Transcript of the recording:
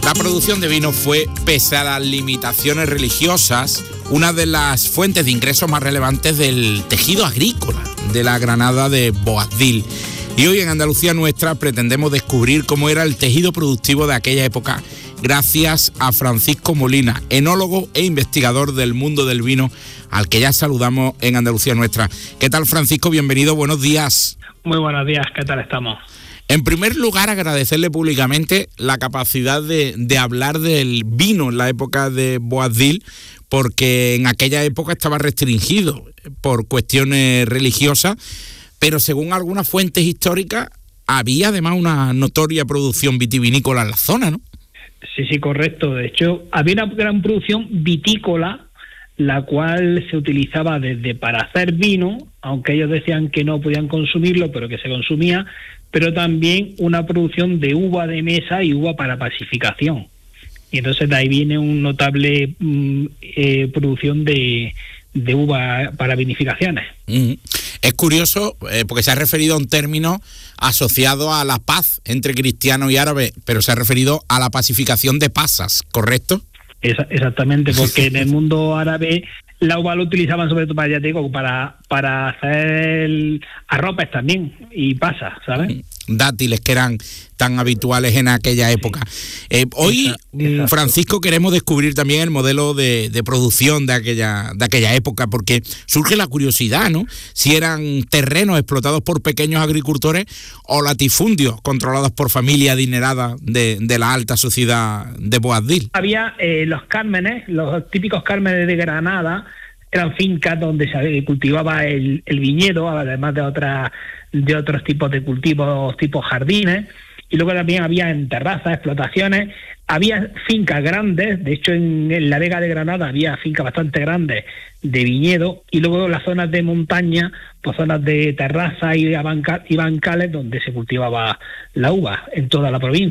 La producción de vino fue, pese a las limitaciones religiosas, una de las fuentes de ingresos más relevantes del tejido agrícola de la Granada de Boabdil. Y hoy en Andalucía Nuestra pretendemos descubrir cómo era el tejido productivo de aquella época, gracias a Francisco Molina, enólogo e investigador del mundo del vino, al que ya saludamos en Andalucía Nuestra. ¿Qué tal, Francisco? Bienvenido, buenos días. Muy buenos días, ¿qué tal estamos? En primer lugar, agradecerle públicamente la capacidad de hablar del vino en la época de Boabdil, porque en aquella época estaba restringido por cuestiones religiosas, pero según algunas fuentes históricas, había además una notoria producción vitivinícola en la zona, ¿no? Sí, correcto. De hecho, había una gran producción vitícola, la cual se utilizaba desde para hacer vino, aunque ellos decían que no podían consumirlo, pero que se consumía, pero también una producción de uva de mesa y uva para pacificación. Y entonces de ahí viene un notable producción de uva para vinificaciones. Es curioso porque se ha referido a un término asociado a la paz entre cristianos y árabes, pero se ha referido a la pacificación de pasas, ¿correcto? Exactamente, porque en el mundo árabe la uva lo utilizaban sobre todo para, ya te digo, para hacer arropes también y pasas, ¿sabes? Dátiles que eran tan habituales en aquella época. Hoy, exacto. Francisco, queremos descubrir también el modelo de producción de aquella época, porque surge la curiosidad, ¿no? Si eran terrenos explotados por pequeños agricultores o latifundios controlados por familias adineradas de la alta sociedad de Boabdil. Había los cármenes, los típicos cármenes de Granada, eran fincas donde se cultivaba el viñedo, además de otros tipos de cultivos, tipo jardines, y luego también había en terrazas, explotaciones, había fincas grandes, de hecho en la Vega de Granada había fincas bastante grandes de viñedo, y luego las zonas de montaña, pues zonas de terrazas y bancales donde se cultivaba la uva en toda la provincia.